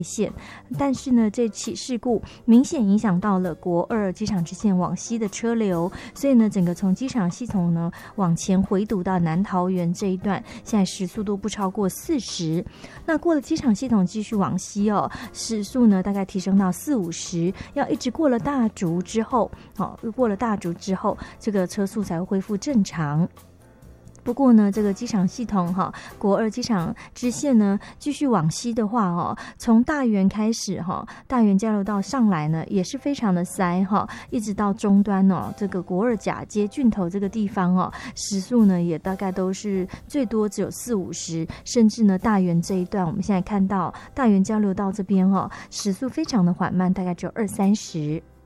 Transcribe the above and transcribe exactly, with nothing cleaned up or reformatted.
线，但是呢，这起事故明显影响到了国二机场支线往西的车流，所以呢，整个从机场系统呢往前回堵到南桃园这一段，现在时速都不超过四十。那过了机场系统继续往西哦，时速呢大概提升到四五十，要一直过了大竹之后，好、哦，过了大竹之后，这个车速才会恢复正常。不过呢，这个机场系统哈，国二机场支线呢，继续往西的话哦，从大园开始哈，大园交流道上来呢，也是非常的塞哈，一直到终端哦，这个国二甲街郡头这个地方哦，时速呢也大概都是最多只有四五十，甚至呢大园这一段，我们现在看到大园交流道这边哦，时速非常的缓慢，大概只有二三十。